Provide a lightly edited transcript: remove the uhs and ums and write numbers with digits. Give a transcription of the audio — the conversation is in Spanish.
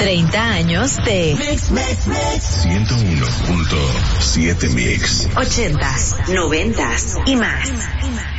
30 años de Mix. 101.7 Mix. 80s, 90s y más.